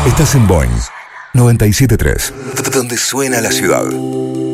Estás en Boeing 97.3, donde suena la ciudad.